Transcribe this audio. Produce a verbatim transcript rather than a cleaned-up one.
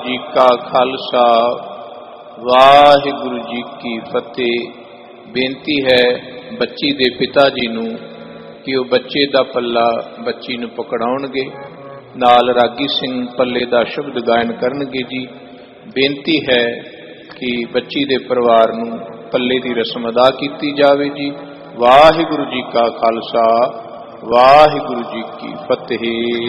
जी का खालसा वाहिगुरु जी की फतेह। बेनती है बच्ची दे पिता जी नूं कि वह बच्चे दा पल्ला बच्ची नूं पकड़ाउणगे, नाल रागी सिंह पल्ले दा शब्द गायन करनगे जी। बेनती है कि बच्ची दे परिवार नूं पल्ले दी रस्म अदा कीती जावे जी। वाहिगुरु जी का खालसा वाहिगुरु जी की फतेह।